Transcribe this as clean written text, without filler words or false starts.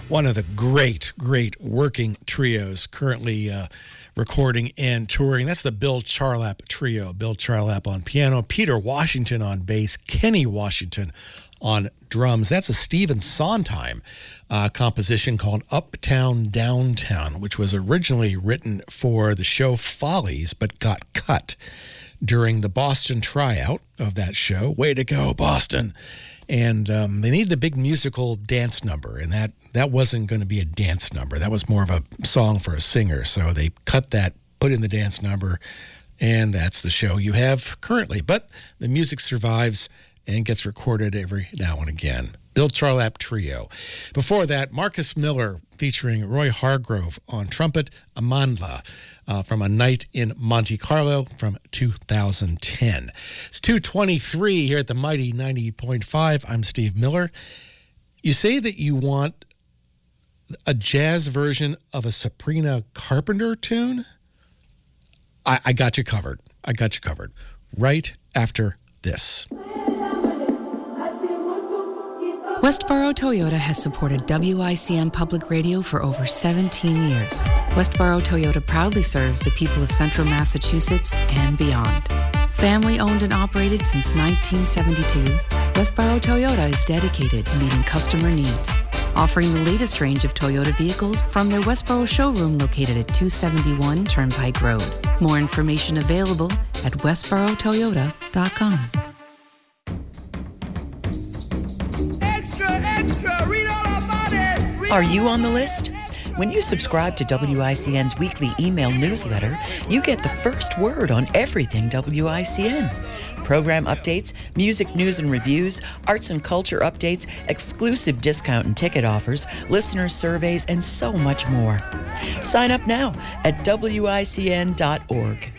One of the great working trios currently recording and touring. That's the Bill Charlap Trio. Bill Charlap on piano, Peter Washington on bass, Kenny Washington on drums. That's a Stephen Sondheim composition called Uptown Downtown, which was originally written for the show Follies, but got cut during the Boston tryout of that show. Way to go, Boston. And they needed a big musical dance number, and that wasn't going to be a dance number. That was more of a song for a singer. So they cut that, put in the dance number, and that's the show you have currently. But the music survives and gets recorded every now and again. Bill Charlap Trio. Before that, Marcus Miller featuring Roy Hargrove on trumpet, Amandla from A Night in Monte Carlo from 2010. It's 2:23 here at the Mighty 90.5. I'm Steve Miller. You say that you want a jazz version of a Sabrina Carpenter tune? I got you covered. I got you covered. Right after this. Westboro Toyota has supported WICN Public Radio for over 17 years. Westboro Toyota proudly serves the people of Central Massachusetts and beyond. Family owned and operated since 1972, Westboro Toyota is dedicated to meeting customer needs, offering the latest range of Toyota vehicles from their Westboro showroom located at 271 Turnpike Road. More information available at westborotoyota.com. Are you on the list? When you subscribe to WICN's weekly email newsletter, you get the first word on everything WICN. Program updates, music news and reviews, arts and culture updates, exclusive discount and ticket offers, listener surveys, and so much more. Sign up now at WICN.org.